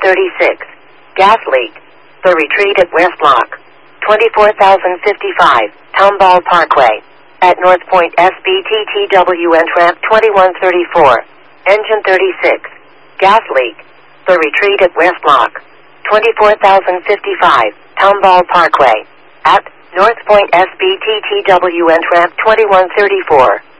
36. Gas leak. The retreat at West Block. 24,055. Tomball Parkway. At North Point SBTTWN Ramp 2134. Engine 36. Gas leak. The retreat at West Block. 24,055. Tomball Parkway. At North Point SBTTWN Ramp 2134.